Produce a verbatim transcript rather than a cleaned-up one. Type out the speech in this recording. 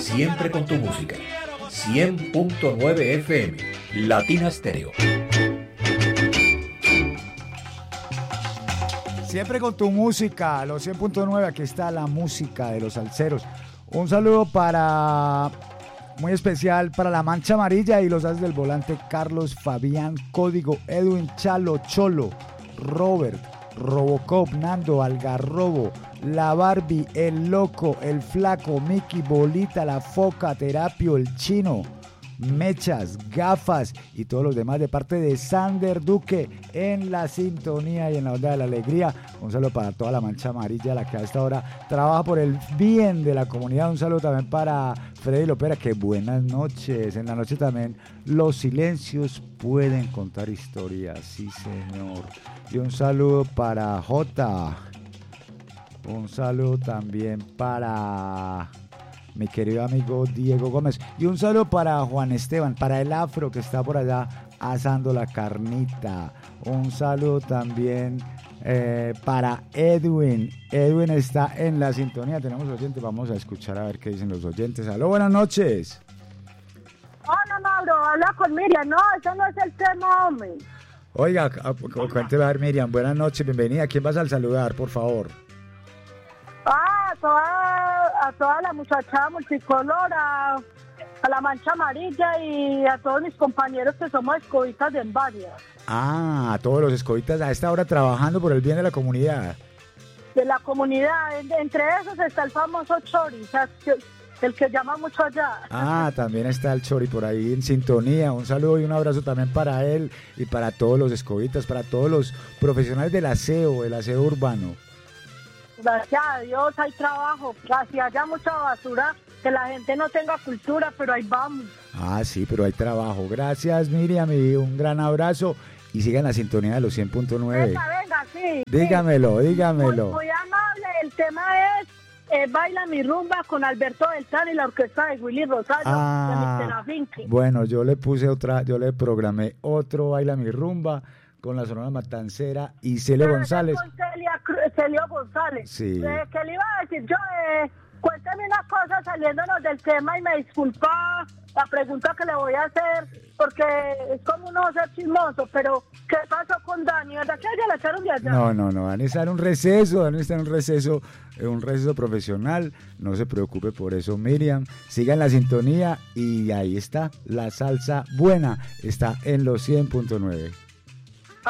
Siempre con tu música. cien punto nueve F M, Latina Stereo. Siempre con tu música, los cien punto nueve, aquí está la música de los salseros. Un saludo para, muy especial para la Mancha Amarilla y los as del volante, Carlos, Fabián, Código, Edwin, Chalo, Cholo, Robert, Robocop, Nando, Algarrobo, la Barbie, el Loco, el Flaco, Mickey, Bolita, la Foca, Terapio, el Chino, Mechas, Gafas y todos los demás de parte de Sander Duque en la sintonía y en la onda de la alegría. Un saludo para toda la Mancha Amarilla, la que a esta hora trabaja por el bien de la comunidad. Un saludo también para Freddy Lopera, que buenas noches. En la noche también los silencios pueden contar historias, sí señor. Y un saludo para Jota. Un saludo también para mi querido amigo Diego Gómez. Y un saludo para Juan Esteban, para el Afro que está por allá asando la carnita. Un saludo también eh, para Edwin. Edwin está en la sintonía. Tenemos oyentes, vamos a escuchar a ver qué dicen los oyentes. Aló, buenas noches. Oh, no, no, bro, habla con Miriam. No, eso no es el tema, hombre. Oiga, cuénteme a ver, Miriam, buenas noches, bienvenida. ¿Quién vas a saludar, por favor? Ah, a toda, a toda la muchachada multicolor, a, a la Mancha Amarilla y a todos mis compañeros que somos escobitas de varias. Ah, a todos los escobitas a esta hora trabajando por el bien de la comunidad. De la comunidad, entre esos está el famoso Chori, el que llama mucho allá. Ah, también está el Chori por ahí en sintonía. Un saludo y un abrazo también para él y para todos los escobitas, para todos los profesionales del aseo, el aseo urbano. Gracias a Dios hay trabajo, gracias haya mucha basura, que la gente no tenga cultura, pero ahí vamos. Ah, sí, pero hay trabajo. Gracias, Miriam, y un gran abrazo. Y sigan la sintonía de los cien punto nueve. Venga, venga, sí. Dígamelo, sí. dígamelo. Muy, muy amable, el tema es eh, Baila mi rumba con Alberto Beltrán y la orquesta de Willy Rosario, ah, de mister Afinque. Bueno, yo le puse otra, yo le programé otro Baila mi rumba con la Sonora Matancera y Celio Pero González. Con Celia, Celio González. Sí. Eh, ¿Qué le iba a decir yo? Eh, cuéntame una cosa saliéndonos del tema y me disculpa la pregunta que le voy a hacer, porque es como uno ser chismoso, pero ¿qué pasó con Dani? ¿Verdad que ella la echaron de allá? No, no, no, van a estar en un receso, van a estar en un receso, un receso profesional, no se preocupe por eso, Miriam, sigan la sintonía y ahí está, la salsa buena está en los cien punto nueve.